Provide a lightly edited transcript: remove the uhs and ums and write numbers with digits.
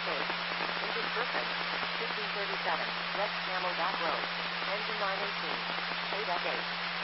8. Into Brooklyn. 1537. West Camelback Road. Engine line 18. 8 F8.